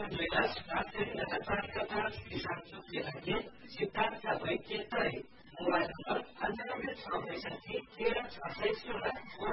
कैलाश प्राप्ति लगातार किसान चुक्ति लगे सिद्धांत का वैद्य मोबाइल नंबर 98 6 13 6 27